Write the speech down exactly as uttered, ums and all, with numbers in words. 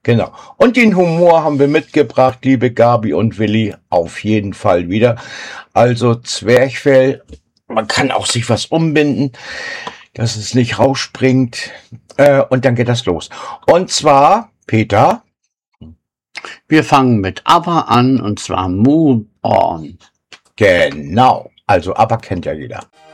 Genau. Und den Humor haben wir mitgebracht, liebe Gabi und Willi, auf jeden Fall wieder. Also Zwerchfell, man kann auch sich was umbinden, dass es nicht rausspringt. Äh, und dann geht das los. Und zwar, Peter. Wir fangen mit ABBA an, und zwar Move On. Genau. Also ABBA kennt ja jeder.